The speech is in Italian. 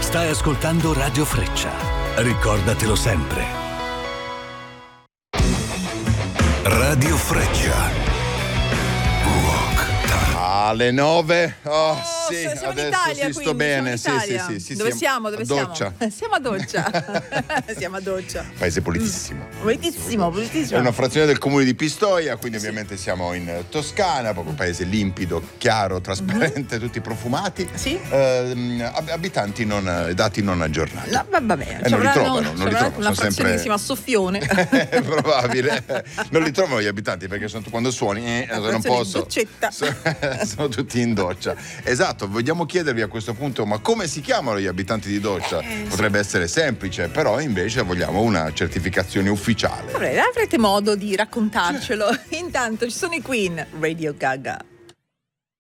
Stai ascoltando Radio Freccia. Ricordatelo sempre. Radio Freccia. Alle 9. Oh, sì, siamo in adesso Italia, sto bene. Sì. Dove siamo? Dove siamo? Doccia. Siamo a Doccia. Siamo a Doccia. Paese pulitissimo. Pulitissimo. È una frazione del comune di Pistoia, quindi ovviamente siamo in Toscana, proprio un paese limpido, chiaro, trasparente, tutti profumati. Sì. Abitanti dati non aggiornati. No, vabbè, non li trovano. Una frazionissima a soffione. È probabile. Non li trovano gli abitanti perché quando suoni non posso. Doccetta. Sono tutti in doccia. Esatto, vogliamo chiedervi a questo punto, ma come si chiamano gli abitanti di Doccia? Potrebbe essere semplice, però invece vogliamo una certificazione ufficiale. Avrete modo di raccontarcelo. Intanto ci sono i Queen, Radio Gaga.